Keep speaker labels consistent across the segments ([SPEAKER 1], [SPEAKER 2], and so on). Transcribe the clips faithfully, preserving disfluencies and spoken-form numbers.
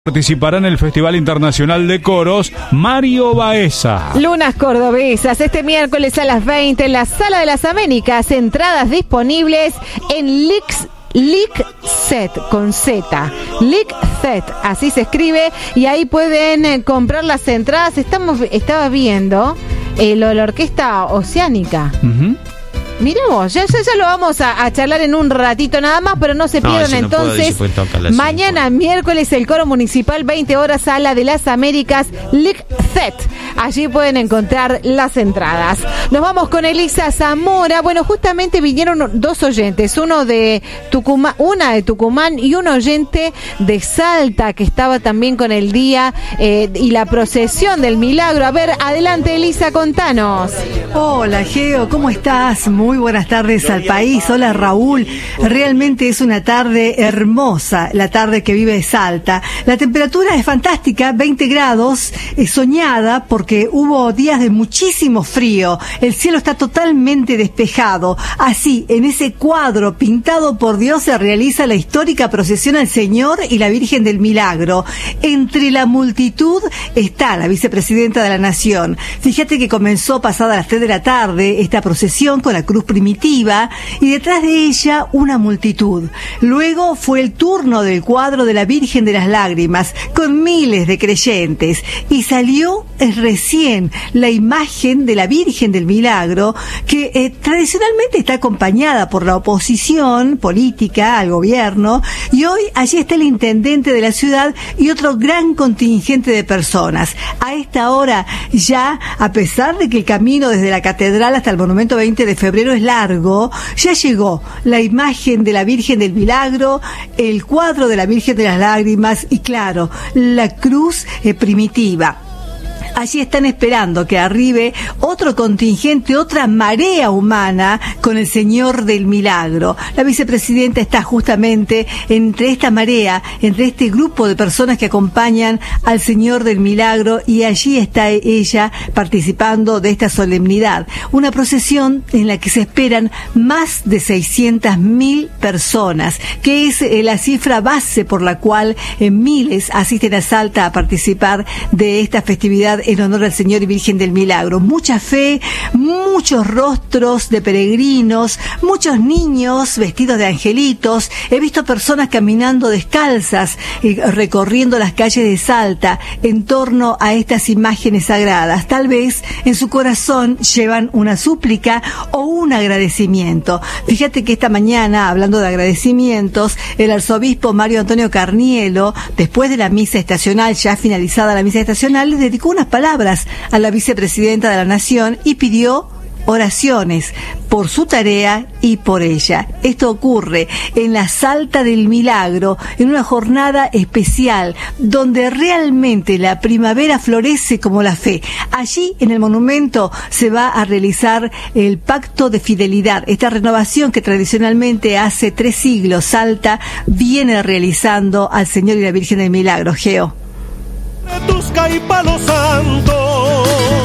[SPEAKER 1] Participará en el Festival Internacional de Coros Mario Baeza.
[SPEAKER 2] Lunas Cordobesas, este miércoles a las veinte en la Sala de las Américas. Entradas disponibles en Lix. Lickset con Z, Lickset, así se escribe, y ahí pueden eh, comprar las entradas. Estamos, estaba viendo eh, lo de la Orquesta Oceánica. Uh-huh. Mirá vos, ya, ya, ya lo vamos a, a charlar en un ratito nada más, pero no se pierdan. No, si entonces, no puedo, mañana cinco. Miércoles el Coro Municipal, veinte horas, Sala de las Américas, Lickset. Allí pueden encontrar las entradas. Nos vamos con Elisa Zamora. Bueno, justamente vinieron dos oyentes, uno de Tucumán, una de Tucumán y un oyente de Salta que estaba también con el día eh, y la procesión del milagro. A ver, adelante Elisa, contanos.
[SPEAKER 3] Hola Geo, ¿cómo estás? Muy buenas tardes al país. Hola Raúl. Realmente es una tarde hermosa, la tarde que vive Salta. La temperatura es fantástica, veinte grados, es soñada porque hubo días de muchísimo frío. El cielo está totalmente despejado. Así, en ese cuadro pintado por Dios se realiza la histórica procesión al Señor y la Virgen del Milagro. Entre la multitud está la vicepresidenta de la Nación. Fíjate que comenzó pasada las tres de la tarde esta procesión con la cruz primitiva y detrás de ella una multitud. Luego fue el turno del cuadro de la Virgen de las Lágrimas con miles de creyentes y salió recién la imagen de la Virgen del Milagro que eh, tradicionalmente está acompañada por la oposición política al gobierno, y hoy allí está el intendente de la ciudad y otro gran contingente de personas. A esta hora ya, a pesar de que el camino desde la catedral hasta el monumento veinte de febrero es largo, ya llegó la imagen de la Virgen del Milagro, el cuadro de la Virgen de las Lágrimas y claro, la cruz eh, primitiva. Allí están esperando que arribe otro contingente, otra marea humana con el Señor del Milagro. La vicepresidenta está justamente entre esta marea, entre este grupo de personas que acompañan al Señor del Milagro, y allí está ella participando de esta solemnidad. Una procesión en la que se esperan más de seiscientas mil personas, que es la cifra base por la cual miles asisten a Salta a participar de esta festividad en honor al Señor y Virgen del Milagro. Mucha fe, muchos rostros de peregrinos, muchos niños vestidos de angelitos. He visto personas caminando descalzas, eh, recorriendo las calles de Salta en torno a estas imágenes sagradas. Tal vez en su corazón llevan una súplica o un agradecimiento. Fíjate que esta mañana, hablando de agradecimientos, el arzobispo Mario Antonio Carnielo, después de la misa estacional, ya finalizada la misa estacional, le dedicó unas palabras a la vicepresidenta de la Nación y pidió oraciones por su tarea y por ella. Esto ocurre en la Salta del Milagro, en una jornada especial donde realmente la primavera florece como la fe. Allí en el monumento se va a realizar el pacto de fidelidad, esta renovación que tradicionalmente hace tres siglos Salta viene realizando al Señor y la Virgen del Milagro. Geo.
[SPEAKER 4] Tusca y Palo Santo.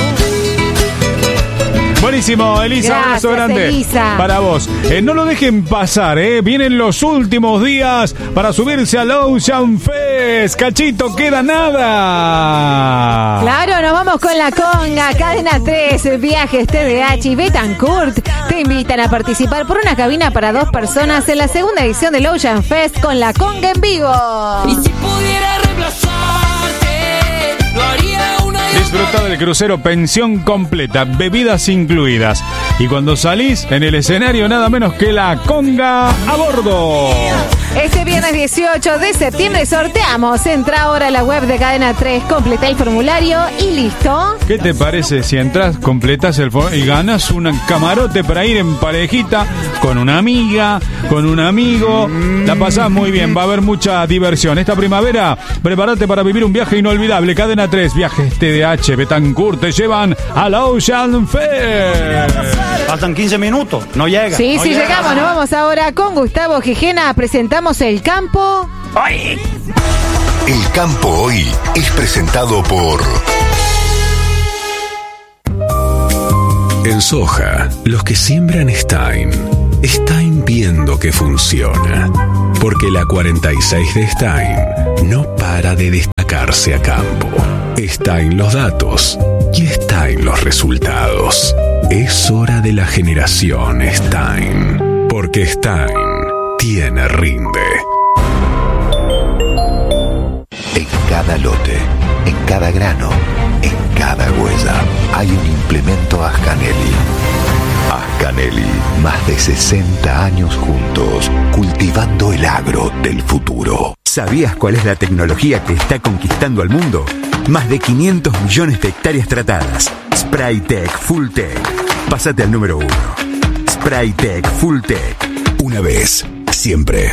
[SPEAKER 1] Buenísimo, Elisa,
[SPEAKER 2] gracias,
[SPEAKER 1] un abrazo grande
[SPEAKER 2] Elisa.
[SPEAKER 1] Para vos. Eh, no lo dejen pasar, eh. Vienen los últimos días para subirse al Ocean Fest. Cachito, queda nada.
[SPEAKER 2] Claro, nos vamos con la conga. Cadena tres, Viajes T D H y Betancourt te invitan a participar por una cabina para dos personas en la segunda edición del Ocean Fest con la conga en vivo.
[SPEAKER 5] Y si pudiera reemplazarte, lo haría una y
[SPEAKER 1] Disfruta del crucero pensión completa, bebidas incluidas. Y cuando salís en el escenario, nada menos que la conga a bordo.
[SPEAKER 2] Este viernes dieciocho de septiembre sorteamos. Entra ahora a la web de Cadena tres, completa el formulario y listo.
[SPEAKER 1] ¿Qué te parece si entras, completas el formulario y ganas un camarote para ir en parejita con una amiga, con un amigo? La pasás muy bien, va a haber mucha diversión. Esta primavera, prepárate para vivir un viaje inolvidable. Cadena tres, Viajes T D H, Betancourt te llevan a la Ocean Fest.
[SPEAKER 6] Faltan quince minutos, no llega.
[SPEAKER 2] Sí,
[SPEAKER 6] no
[SPEAKER 2] sí,
[SPEAKER 6] llega.
[SPEAKER 2] llegamos. Nos vamos ahora con Gustavo Gijena. Presentamos el campo.
[SPEAKER 6] ¡Ay!
[SPEAKER 7] El campo hoy es presentado por... En soja, los que siembran Stein
[SPEAKER 8] Stein viendo que funciona. Porque la cuarenta y seis de Stein no para de destacarse a campo. Está en los datos y está en los resultados. Es hora de la generación Stein. Porque Stein tiene rinde.
[SPEAKER 7] En cada lote, en cada grano, en cada huella, hay un implemento Ascanelli. Ascanelli, más de sesenta años juntos, cultivando el agro del futuro.
[SPEAKER 9] ¿Sabías cuál es la tecnología que está conquistando al mundo? Más de quinientos millones de hectáreas tratadas. Spraytec Fulltech. Pásate al número uno. Spraytec Fulltech.
[SPEAKER 7] Una vez, siempre.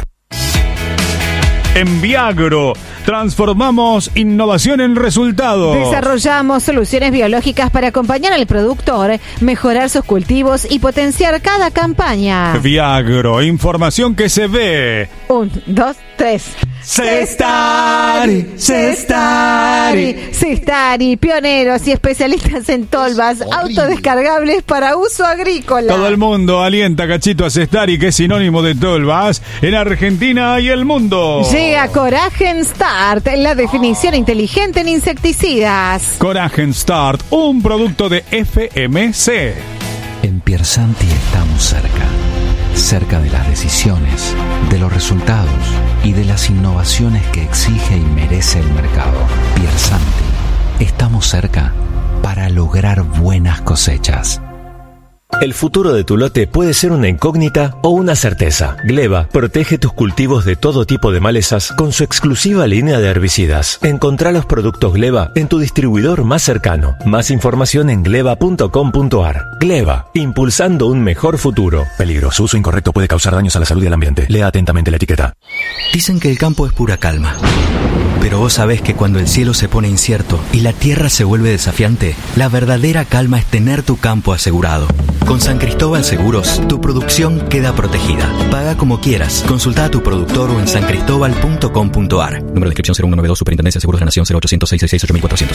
[SPEAKER 1] En Viagro, transformamos innovación en resultados.
[SPEAKER 2] Desarrollamos soluciones biológicas para acompañar al productor, mejorar sus cultivos y potenciar cada campaña.
[SPEAKER 1] Viagro, información que se ve.
[SPEAKER 2] Un, dos, tres.
[SPEAKER 1] Cestari,
[SPEAKER 2] Cestari, Cestari, pioneros y especialistas en tolvas autodescargables para uso agrícola.
[SPEAKER 1] Todo el mundo alienta, Cachito, a Cestari, que es sinónimo de tolvas en Argentina y el mundo.
[SPEAKER 2] Llega Coragen Start, la definición inteligente en insecticidas.
[SPEAKER 1] Coragen Start, un producto de F M C.
[SPEAKER 10] En Piersanti estamos cerca. Cerca de las decisiones, de los resultados y de las innovaciones que exige y merece el mercado. Piersanti, estamos cerca para lograr buenas cosechas.
[SPEAKER 11] El futuro de tu lote puede ser una incógnita o una certeza. Gleba protege tus cultivos de todo tipo de malezas con su exclusiva línea de herbicidas. Encontrá los productos Gleba en tu distribuidor más cercano. Más información en gleba punto com punto ar. Gleba, impulsando un mejor futuro.
[SPEAKER 12] Peligro, su uso incorrecto puede causar daños a la salud y al ambiente. Lea atentamente la etiqueta.
[SPEAKER 10] Dicen que el campo es pura calma. Pero vos sabés que cuando el cielo se pone incierto y la tierra se vuelve desafiante, la verdadera calma es tener tu campo asegurado. Con San Cristóbal Seguros, tu producción queda protegida. Paga como quieras. Consulta a tu productor o en san cristóbal punto com punto ar. Número de inscripción cero uno nueve dos, Superintendencia de Seguros de la Nación, cero ochocientos, seiscientos sesenta y seis, ocho mil cuatrocientos.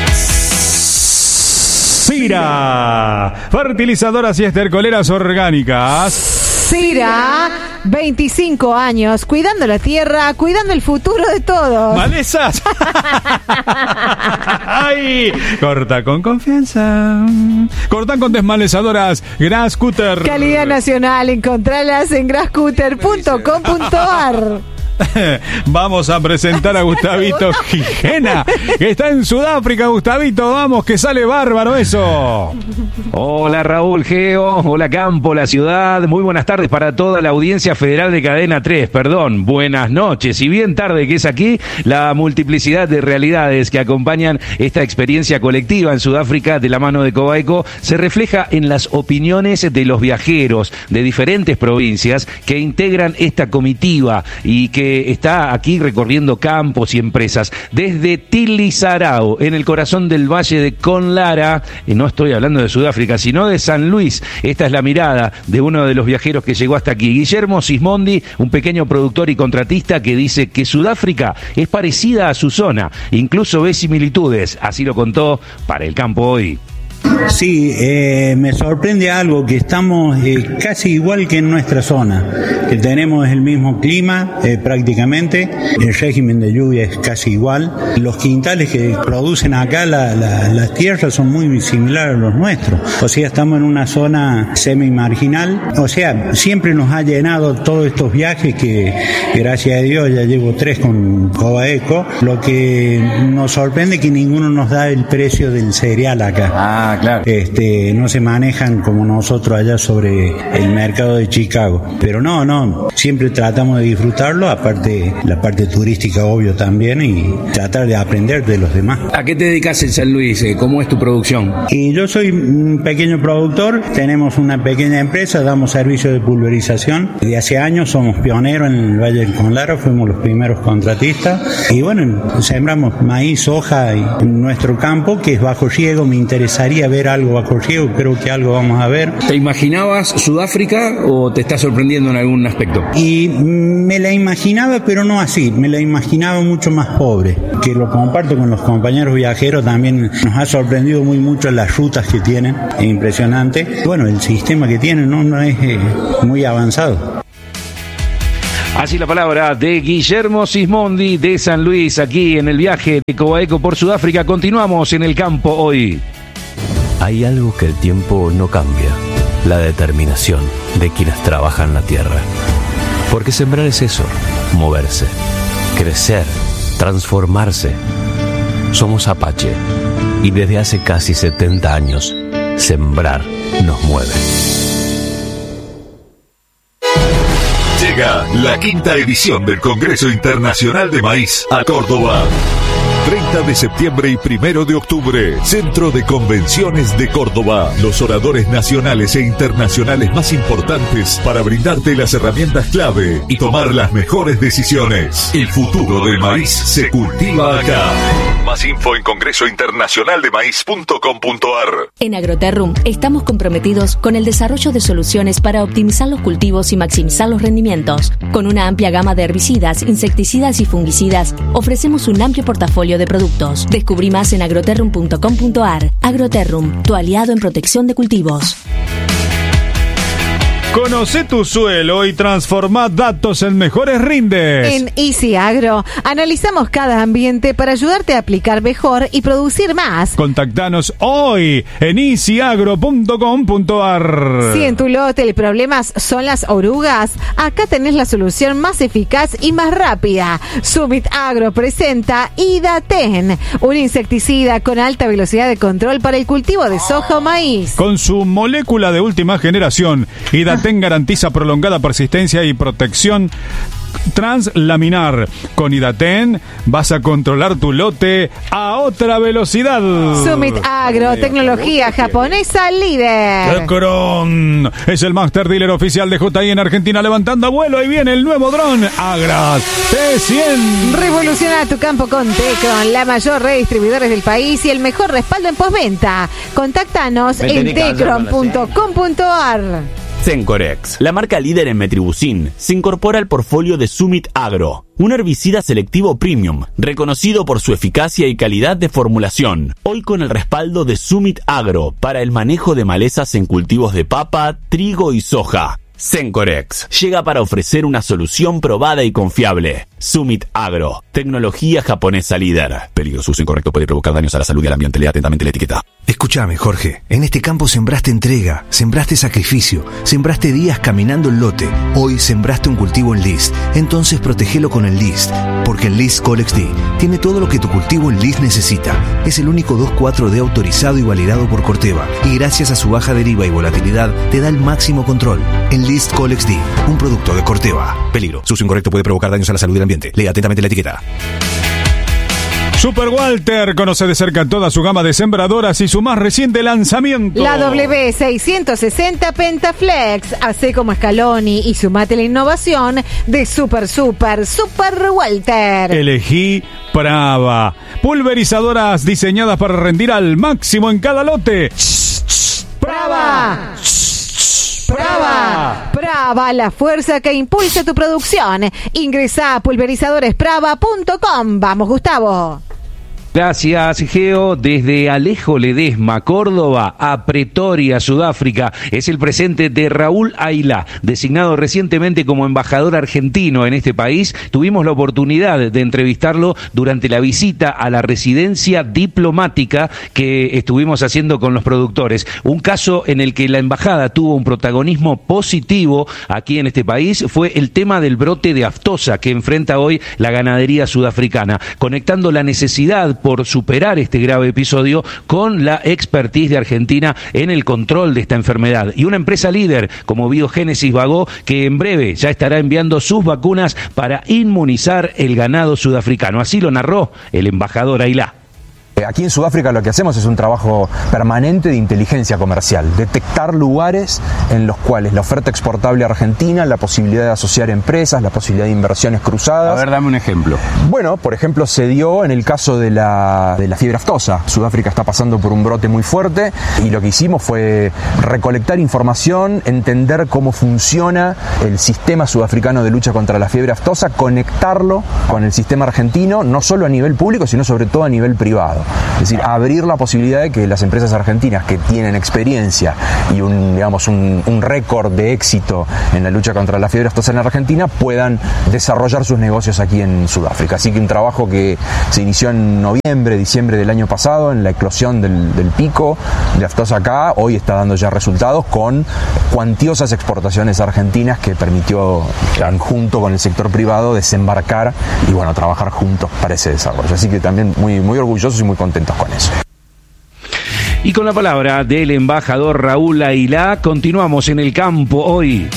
[SPEAKER 1] Sira, fertilizadoras y estercoleras orgánicas.
[SPEAKER 2] Sira, veinticinco años, cuidando la tierra, cuidando el futuro de todos.
[SPEAKER 1] ¡Malezas! ¡Ay! Corta con confianza. Cortan con desmalezadoras Grasscutter.
[SPEAKER 2] Calidad nacional, encontralas en grasscutter punto com punto ar.
[SPEAKER 1] Vamos a presentar a Gustavito Gijena, que está en Sudáfrica. Gustavito, vamos, que sale bárbaro eso.
[SPEAKER 13] Hola Raúl, Geo, hola Campo, la ciudad. Muy buenas tardes para toda la audiencia federal de Cadena tres, perdón, buenas noches. Y bien tarde que es aquí, la multiplicidad de realidades que acompañan esta experiencia colectiva en Sudáfrica de la mano de Cobaeco se refleja en las opiniones de los viajeros de diferentes provincias que integran esta comitiva y que está aquí recorriendo campos y empresas desde Tilisaarao, en el corazón del valle de Conlara. Y no estoy hablando de Sudáfrica, sino de San Luis. Esta es la mirada de uno de los viajeros que llegó hasta aquí, Guillermo Sismondi, un pequeño productor y contratista que dice que Sudáfrica es parecida a su zona, incluso ve similitudes. Así lo contó para El Campo Hoy.
[SPEAKER 14] Sí, eh, me sorprende algo, que estamos eh, casi igual que en nuestra zona, que tenemos el mismo clima eh, prácticamente, el régimen de lluvia es casi igual, los quintales que producen acá la, la, las tierras son muy similares a los nuestros, o sea, estamos en una zona semi-marginal, o sea, siempre nos ha llenado todos estos viajes que gracias a Dios ya llevo tres con Cobaeco, lo que nos sorprende es que ninguno nos da el precio del cereal acá. Ah. Claro. Este, no se manejan como nosotros allá sobre el mercado de Chicago. Pero no, no, siempre tratamos de disfrutarlo, aparte la parte turística obvio también, y tratar de aprender de los demás.
[SPEAKER 13] ¿A qué te dedicas en San Luis? ¿Cómo es tu producción?
[SPEAKER 14] Y yo soy un pequeño productor, tenemos una pequeña empresa, damos servicio de pulverización. De hace años somos pioneros en el Valle del Conlara, fuimos los primeros contratistas. Y bueno, sembramos maíz, soja en nuestro campo, que es bajo riego. Me interesaría gustaría ver algo bajo riego, creo que algo vamos a ver.
[SPEAKER 15] ¿Te imaginabas Sudáfrica o te está sorprendiendo en algún aspecto?
[SPEAKER 14] Y me la imaginaba, pero no así, me la imaginaba mucho más pobre, que lo comparto con los compañeros viajeros, también nos ha sorprendido muy mucho las rutas que tienen, es impresionante. Bueno, el sistema que tienen no, no es eh, muy avanzado.
[SPEAKER 13] Así la palabra de Guillermo Sismondi de San Luis, aquí en el viaje de Cobaeco por Sudáfrica. Continuamos en el campo hoy.
[SPEAKER 16] Hay algo que el tiempo no cambia, la determinación de quienes trabajan la tierra. Porque sembrar es eso, moverse, crecer, transformarse. Somos Apache y desde hace casi setenta años, sembrar nos mueve.
[SPEAKER 7] Llega la quinta edición del Congreso Internacional de Maíz a Córdoba. treinta de septiembre y primero de octubre, Centro de Convenciones de Córdoba. Los oradores nacionales e internacionales más importantes para brindarte las herramientas clave y tomar las mejores decisiones. El futuro del maíz se cultiva acá. Más info en congreso internacional de maíz punto com punto ar.
[SPEAKER 17] En Agroterrum estamos comprometidos con el desarrollo de soluciones para optimizar los cultivos y maximizar los rendimientos. Con una amplia gama de herbicidas, insecticidas y fungicidas, ofrecemos un amplio portafolio de productos. Descubrí más en agroterrum punto com punto ar. Agroterrum, tu aliado en protección de cultivos.
[SPEAKER 1] Conoce tu suelo y transforma datos en mejores rindes.
[SPEAKER 2] En Easy Agro analizamos cada ambiente para ayudarte a aplicar mejor y producir más.
[SPEAKER 1] Contactanos hoy en easy agro punto com punto ar.
[SPEAKER 2] Si en tu lote el problema son las orugas, acá tenés la solución más eficaz y más rápida. Summit Agro presenta Idaten, un insecticida con alta velocidad de control para el cultivo de soja o maíz.
[SPEAKER 1] Con su molécula de última generación, Idaten garantiza prolongada persistencia y protección translaminar. Con Idaten vas a controlar tu lote a otra velocidad.
[SPEAKER 2] Summit Agro, tecnología japonesa líder.
[SPEAKER 1] Tecron es el Master Dealer oficial de J I en Argentina, levantando vuelo. Ahí viene el nuevo dron Agras T cien.
[SPEAKER 2] Revoluciona tu campo con Tecron, la mayor red de distribuidores del país y el mejor respaldo en postventa. Contáctanos en tecron punto com punto ar.
[SPEAKER 18] Sencorex, la marca líder en metribuzin, se incorpora al portfolio de Summit Agro, un herbicida selectivo premium, reconocido por su eficacia y calidad de formulación. Hoy con el respaldo de Summit Agro para el manejo de malezas en cultivos de papa, trigo y soja. Sencorex llega para ofrecer una solución probada y confiable. Summit Agro, tecnología japonesa líder. Peligroso uso incorrecto puede provocar daños a la salud y al ambiente. Lea atentamente la etiqueta.
[SPEAKER 19] Escúchame, Jorge. En este campo sembraste entrega, sembraste sacrificio, sembraste días caminando el lote. Hoy sembraste un cultivo en List. Entonces protegelo con el List. Porque el List Colex D tiene todo lo que tu cultivo en List necesita. Es el único dos cuatro D autorizado y validado por Corteva. Y gracias a su baja deriva y volatilidad, te da el máximo control. En List Colex D, un producto de Corteva. Peligro. Su uso incorrecto puede provocar daños a la salud y al ambiente. Lea atentamente la etiqueta.
[SPEAKER 1] Super Walter conoce de cerca toda su gama de sembradoras y su más reciente lanzamiento.
[SPEAKER 2] La W seiscientos sesenta Pentaflex. Hacé como Scaloni y sumate la innovación de Super Super Super Walter.
[SPEAKER 1] Elegí Prava. Pulverizadoras diseñadas para rendir al máximo en cada lote.
[SPEAKER 2] ¡Prava! Prava, Prava, la fuerza que impulsa tu producción. Ingresa a pulverizadores prava punto com. Vamos, Gustavo.
[SPEAKER 13] Gracias, Geo. Desde Alejo Ledesma, Córdoba, a Pretoria, Sudáfrica, es el presente de Raúl Ailá, designado recientemente como embajador argentino en este país. Tuvimos la oportunidad de entrevistarlo durante la visita a la residencia diplomática que estuvimos haciendo con los productores. Un caso en el que la embajada tuvo un protagonismo positivo aquí en este país fue el tema del brote de aftosa que enfrenta hoy la ganadería sudafricana, conectando la necesidad por superar este grave episodio con la expertise de Argentina en el control de esta enfermedad. Y una empresa líder como Biogénesis Bagó, que en breve ya estará enviando sus vacunas para inmunizar el ganado sudafricano. Así lo narró el embajador Ailá.
[SPEAKER 20] aquí en Sudáfrica lo que hacemos es un trabajo permanente de inteligencia comercial, detectar lugares en los cuales la oferta exportable argentina, la posibilidad de asociar empresas, la posibilidad de inversiones cruzadas.
[SPEAKER 13] A ver, dame un ejemplo.
[SPEAKER 20] Bueno, por ejemplo, se dio en el caso de la, de la fiebre aftosa. Sudáfrica está pasando por un brote muy fuerte y lo que hicimos fue recolectar información, entender cómo funciona el sistema sudafricano de lucha contra la fiebre aftosa, conectarlo con el sistema argentino, no solo a nivel público, sino sobre todo a nivel privado. Es decir, abrir la posibilidad de que las empresas argentinas que tienen experiencia y un, digamos, un, un récord de éxito en la lucha contra la fiebre aftosa en Argentina puedan desarrollar sus negocios aquí en Sudáfrica. Así que un trabajo que se inició en noviembre, diciembre del año pasado, en la eclosión del, del pico de aftosa acá, hoy está dando ya resultados con cuantiosas exportaciones argentinas que permitió, junto con el sector privado, desembarcar y bueno, trabajar juntos para ese desarrollo. Así que también muy, muy orgullosos y muy contentos con eso.
[SPEAKER 13] Y con la palabra del embajador Raúl Ailá, continuamos en el campo hoy.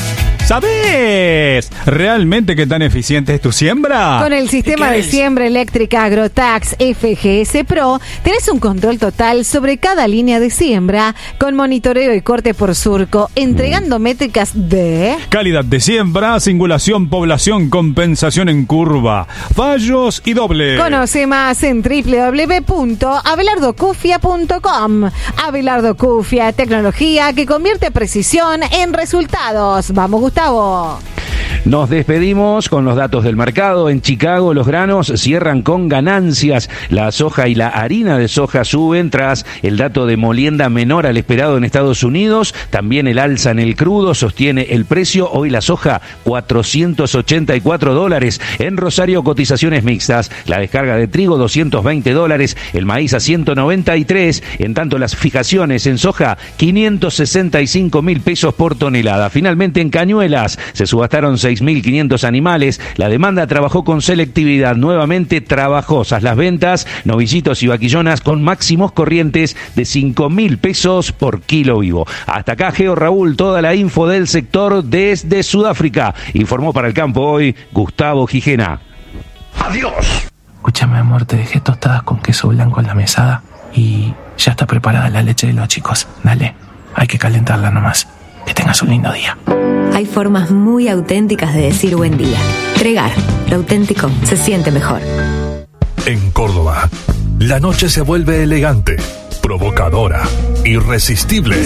[SPEAKER 1] ¿Sabés realmente qué tan eficiente es tu siembra?
[SPEAKER 2] Con el sistema de siembra eléctrica Agrotax F G S Pro, tenés un control total sobre cada línea de siembra, con monitoreo y corte por surco, entregando métricas de...
[SPEAKER 1] calidad de siembra, singulación, población, compensación en curva, fallos y doble.
[SPEAKER 2] Conoce más en doble u doble u doble u punto abelardo cufia punto com. Abelardo Cufia, tecnología que convierte precisión en resultados. Vamos, Gustavo.
[SPEAKER 13] Nos despedimos con los datos del mercado. En Chicago los granos cierran con ganancias. La soja y la harina de soja suben tras el dato de molienda menor al esperado en Estados Unidos. También el alza en el crudo sostiene el precio. Hoy la soja cuatrocientos ochenta y cuatro dólares. En Rosario cotizaciones mixtas. La descarga de trigo doscientos veinte dólares. El maíz a ciento noventa y tres. En tanto las fijaciones en soja quinientos sesenta y cinco mil pesos por tonelada. Finalmente en cañuelas se subastaron seis mil quinientos animales. La demanda trabajó con selectividad, nuevamente trabajosas las ventas, novillitos y vaquillonas con máximos corrientes de cinco mil pesos por kilo vivo. Hasta acá, Geo Raúl, toda la info del sector desde Sudáfrica. Informó para el campo hoy Gustavo Gijena.
[SPEAKER 21] ¡Adiós! Escúchame, amor, te dejé tostadas con queso blanco en la mesada y ya está preparada la leche de los chicos. Dale, hay que calentarla nomás. Que tengas un lindo día.
[SPEAKER 22] Hay formas muy auténticas de decir buen día. Tregar, lo auténtico se siente mejor.
[SPEAKER 23] En Córdoba, la noche se vuelve elegante, provocadora, irresistible.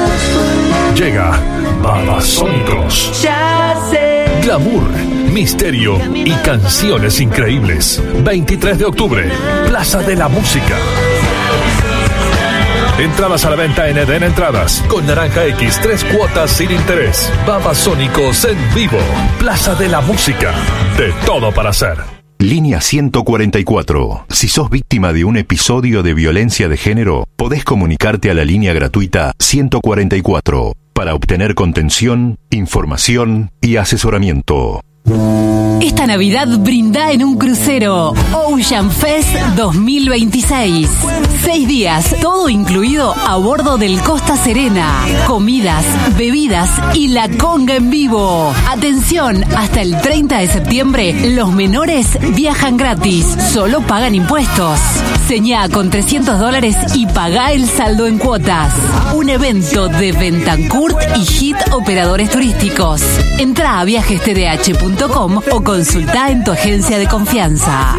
[SPEAKER 23] Llega Babasónicos. Glamour, misterio y canciones increíbles. veintitrés de octubre, Plaza de la Música. Entradas a la venta en Eden Entradas. Con Naranja X, tres cuotas sin interés. Babasónicos en vivo. Plaza de la Música. De todo para hacer.
[SPEAKER 7] Línea ciento cuarenta y cuatro. Si sos víctima de un episodio de violencia de género, podés comunicarte a la línea gratuita ciento cuarenta y cuatro para obtener contención, información y asesoramiento.
[SPEAKER 24] Esta Navidad brinda en un crucero Ocean Fest dos mil veintiséis. Seis días, todo incluido a bordo del Costa Serena. Comidas, bebidas y la conga en vivo. Atención, hasta el treinta de septiembre los menores viajan gratis, solo pagan impuestos. Señá con trescientos dólares y pagá el saldo en cuotas. Un evento de Bentancurt y Hit Operadores Turísticos. Entrá a viajes t d h punto com o consultá en tu agencia de confianza.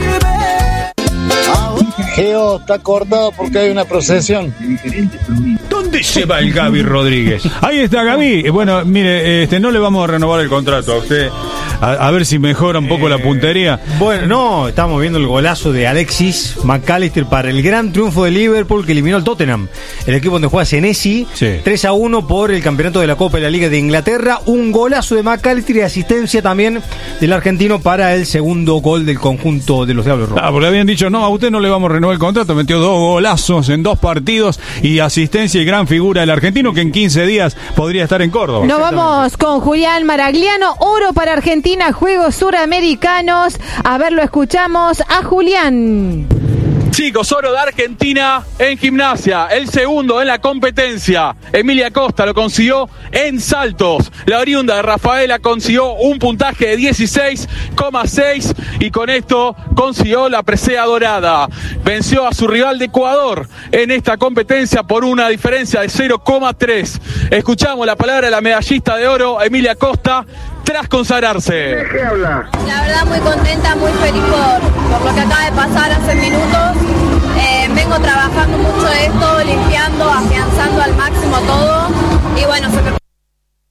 [SPEAKER 25] Geo, está cortado porque hay una procesión.
[SPEAKER 1] ¿Dónde se va el Gaby Rodríguez? Ahí está Gaby. Bueno, mire, este no le vamos a renovar el contrato a usted. A, a ver si mejora un poco eh, la puntería.
[SPEAKER 26] Bueno, no, estamos viendo el golazo de Alexis McAllister para el gran triunfo de Liverpool que eliminó al Tottenham. El equipo donde juega Senesi, sí. tres a uno por el campeonato de la Copa de la Liga de Inglaterra. Un golazo de McAllister y asistencia también del argentino para el segundo gol del conjunto de los Diablos Rojos.
[SPEAKER 1] Ah, porque habían dicho, no, a usted no le vamos a renovar el contrato. Metió dos golazos en dos partidos y asistencia y gran figura del argentino que en quince días podría estar en Córdoba.
[SPEAKER 2] Nos vamos con Julián Maragliano, oro para Argentina, Juegos Suramericanos. A ver, lo escuchamos a Julián.
[SPEAKER 3] Chicos, oro de Argentina en gimnasia, el segundo en la competencia. Emilia Costa lo consiguió en saltos. La oriunda de Rafaela consiguió un puntaje de dieciséis coma seis y con esto consiguió la presea dorada. Venció a su rival de Ecuador en esta competencia por una diferencia de cero coma tres. Escuchamos la palabra de la medallista de oro, Emilia Costa, tras consagrarse.
[SPEAKER 4] La verdad muy contenta, muy feliz por, por lo que acaba de pasar hace minutos. Eh, vengo trabajando mucho esto, limpiando, afianzando al máximo todo y bueno, se me